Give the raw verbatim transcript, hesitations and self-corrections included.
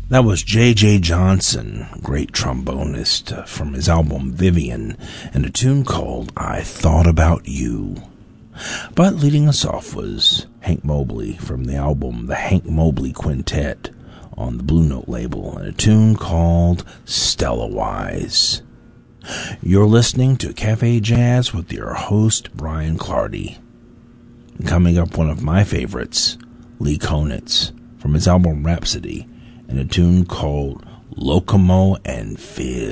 That was J J Johnson, great trombonist, uh, from his album Vivian, and a tune called I Thought About You. But leading us off was Hank Mobley from the album The Hank Mobley Quintet on the Blue Note label, and a tune called Stella Wise. You're listening to Cafe Jazz with your host, Brian Clardy. Coming up, one of my favorites, Lee Konitz, from his album Rhapsody, and a tune called Lokomo and Fizz.